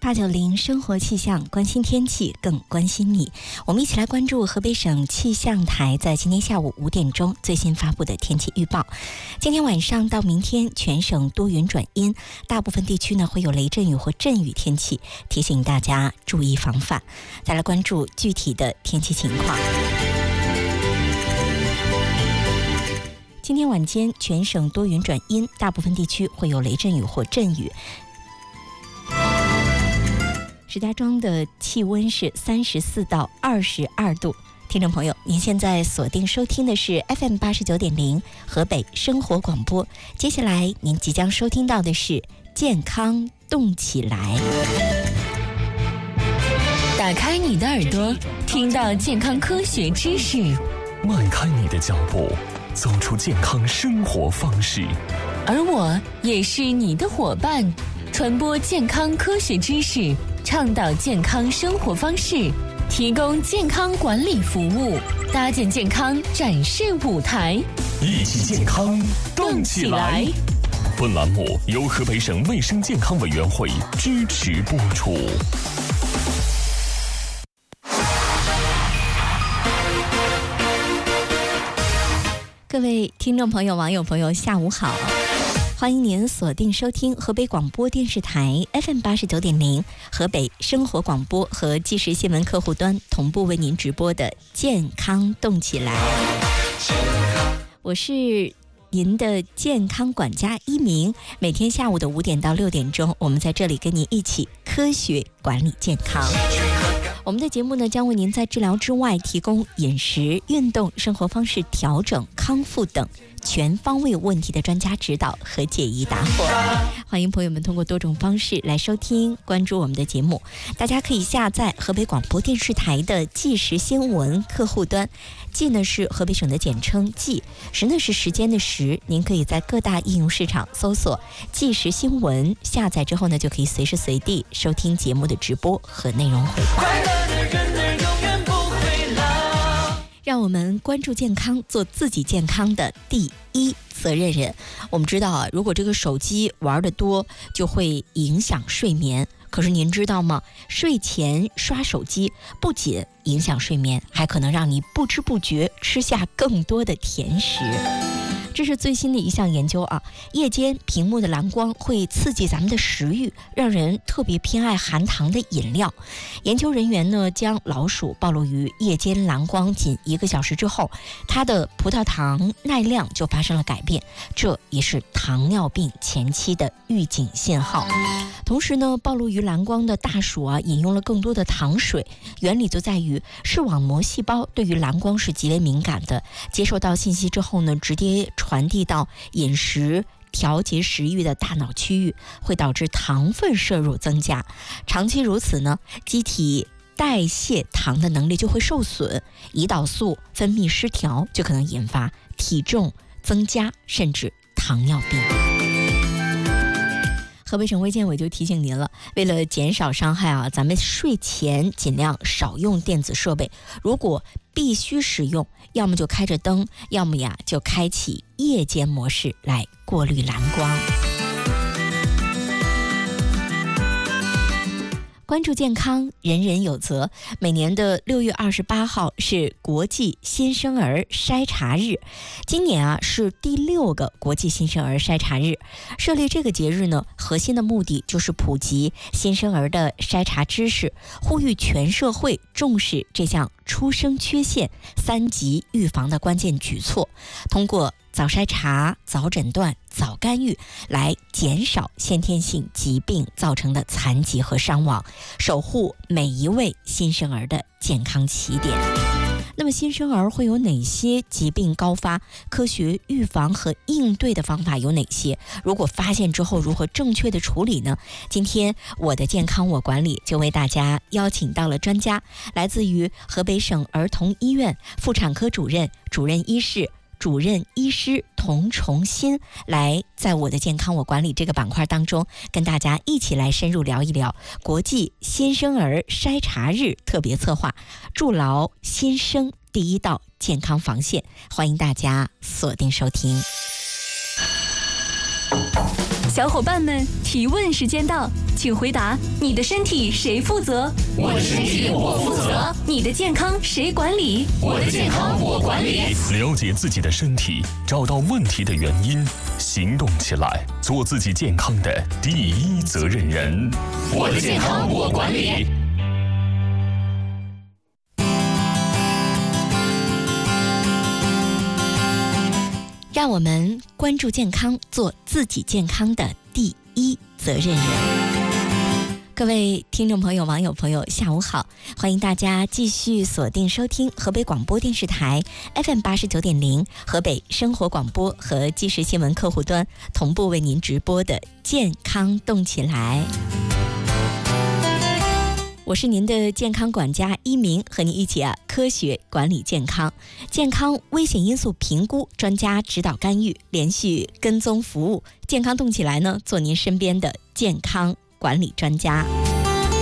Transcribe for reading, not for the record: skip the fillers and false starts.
890生活气象，关心天气更关心你。我们一起来关注河北省气象台在今天下午5点钟最新发布的天气预报。今天晚上到明天全省多云转阴，大部分地区呢会有雷阵雨或阵雨天气，提醒大家注意防范。再来关注具体的天气情况。今天晚间全省多云转阴，大部分地区会有雷阵雨或阵雨。石家庄的气温是34到22度。听众朋友，您现在锁定收听的是 FM 89.0河北生活广播。接下来您即将收听到的是健康动起来。 打开你的耳朵，听到健康科学知识； 迈开你的脚步，走出健康生活方式。 而我也是你的伙伴，传播健康科学知识，倡导健康生活方式，提供健康管理服务，搭建健康展示舞台， 一起健康动起来。本栏目由河北省卫生健康委员会支持播出。 各位听众朋友、网友朋友，下午好！欢迎您锁定收听河北广播电视台 FM 89.0河北生活广播和即时新闻客户端同步为您直播的健康动起来。我是您的健康管家一鸣，每天下午的5点到6点钟，我们在这里跟您一起科学管理健康。我们的节目呢，将为您在治疗之外提供饮食、运动、生活方式调整、康复等全方位问题的专家指导和解疑答惑。欢迎朋友们通过多种方式来收听、关注我们的节目。大家可以下载河北广播电视台的即时新闻客户端，即呢是河北省的简称即，时呢是时间的时。您可以在各大应用市场搜索即时新闻，下载之后呢，就可以随时随地收听节目的直播和内容回放。让我们关注健康，做自己健康的第一责任人。我们知道啊，如果这个手机玩得多，就会影响睡眠。可是您知道吗？睡前刷手机不仅影响睡眠，还可能让你不知不觉吃下更多的甜食。这是最新的一项研究啊，夜间屏幕的蓝光会刺激咱们的食欲，让人特别偏爱含糖的饮料。研究人员呢，将老鼠暴露于夜间蓝光仅1个小时之后，它的葡萄糖耐量就发生了改变，这也是糖尿病前期的预警信号。同时呢，暴露于蓝光的大鼠啊，饮用了更多的糖水，原理就在于视网膜细胞对于蓝光是极为敏感的，接受到信息之后呢，直接传递到饮食调节食欲的大脑区域，会导致糖分摄入增加。长期如此呢，机体代谢糖的能力就会受损，胰岛素分泌失调，就可能引发体重增加，甚至糖尿病。河北省卫健委就提醒您了，为了减少伤害啊，咱们睡前尽量少用电子设备，如果必须使用，要么就开着灯，要么呀就开启夜间模式来过滤蓝光。关注健康，人人有责。每年的6月28号是国际新生儿筛查日，今年啊是第6个国际新生儿筛查日。设立这个节日呢，核心的目的就是普及新生儿的筛查知识，呼吁全社会重视这项出生缺陷3级预防的关键举措，通过早筛查、早诊断、早干预来减少先天性疾病造成的残疾和伤亡，守护每一位新生儿的健康起点。那么新生儿会有哪些疾病高发？科学预防和应对的方法有哪些？如果发现之后如何正确的处理呢？今天我的健康我管理就为大家邀请到了专家，来自于河北省儿童医院妇产科主任、主任医师童崇新，来在我的健康我管理这个板块当中，跟大家一起来深入聊一聊国际新生儿筛查日特别策划，筑牢新生第一道健康防线。欢迎大家锁定收听。 小伙伴们，提问时间到，请回答：你的身体谁负责？ 我的身体我负责。 你的健康谁管理？ 我的健康我管理。了解自己的身体，找到问题的原因，行动起来，做自己健康的第一责任人。我的健康我管理。 让我们关注健康，做自己健康的第一责任人。各位听众朋友、网友朋友，下午好！欢迎大家继续锁定收听河北广播电视台 FM 89.0、河北生活广播和即时新闻客户端同步为您直播的健康动起来。我是您的健康管家一鸣，和您一起科学管理健康，健康危险因素评估，专家指导干预，连续跟踪服务，健康动起来呢，做您身边的健康管理专家。